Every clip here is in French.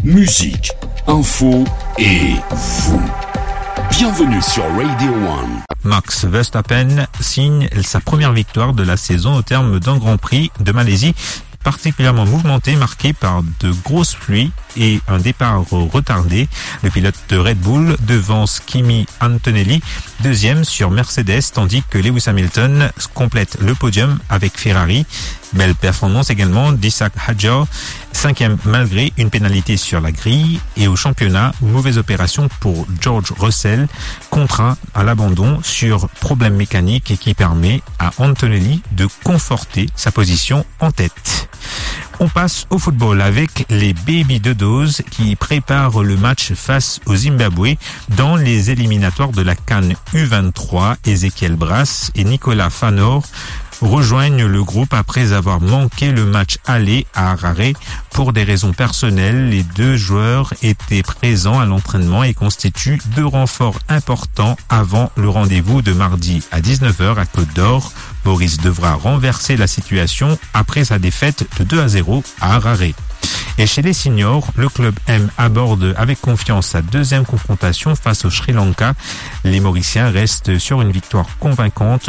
musique, info et vous. Bienvenue sur Radio One. Max Verstappen signe sa première victoire de la saison au terme d'un Grand Prix de Malaisie particulièrement mouvementé, marqué par de grosses pluies et un départ retardé. Le pilote de Red Bull devance Kimi Antonelli, deuxième sur Mercedes, tandis que Lewis Hamilton complète le podium avec Ferrari. Belle performance également d'Isaac Hadjar, cinquième malgré une pénalité sur la grille. Et au championnat, mauvaise opération pour George Russell, contraint à l'abandon sur problème mécanique et qui permet à Antonelli de conforter sa position en tête. On passe au football avec les Baby Dodos qui préparent le match face au Zimbabwe dans les éliminatoires de la CAN U23. Ezequiel Brass et Nicolas Fanor rejoignent le groupe après avoir manqué le match aller à Harare pour des raisons personnelles. Les deux joueurs étaient présents à l'entraînement et constituent deux renforts importants avant le rendez-vous de mardi à 19h à Côte d'Or. Maurice devra renverser la situation après sa défaite de 2-0 à Harare. Et chez les seniors, le club M aborde avec confiance sa deuxième confrontation face au Sri Lanka. Les Mauriciens restent sur une victoire convaincante,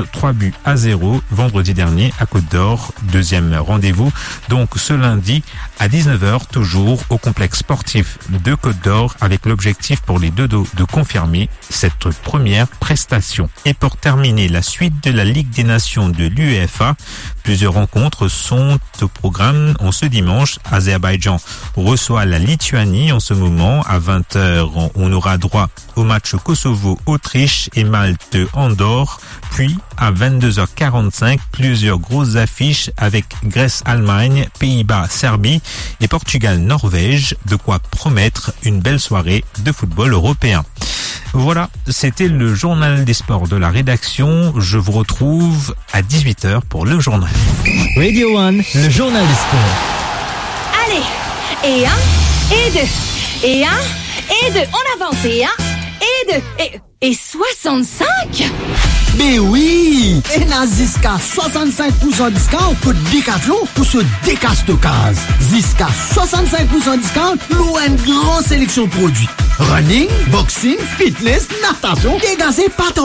3-0 vendredi dernier à Côte d'Or. Deuxième rendez-vous, donc ce lundi à 19h, toujours au complexe sportif de Côte d'Or, avec l'objectif pour les Dodos de confirmer cette première prestation. Et pour terminer, la suite de la Ligue des Nations de l'UEFA. Plusieurs rencontres sont au programme en ce dimanche. Azerbaïdjan reçoit la Lituanie en ce moment. À 20h, on aura droit au match Kosovo-Autriche et Malte-Andorre. Puis, à 22h45, plusieurs grosses affiches avec Grèce-Allemagne, Pays-Bas-Serbie et Portugal-Norvège. De quoi promettre une belle soirée de football européen. Voilà, c'était le journal des sports de la rédaction. Je vous retrouve à 18h pour le journal. Radio One, le journal des sports. Allez, et un, et deux, et un, et deux. On avance, et un, et deux, et 65? Mais oui! Et n'a jusqu'à 65% discount pour Decathlon pour ce décastocase. Jusqu'à 65% discount, l'eau une grande sélection de produits. Running, boxing, fitness, natation, dégazé, patin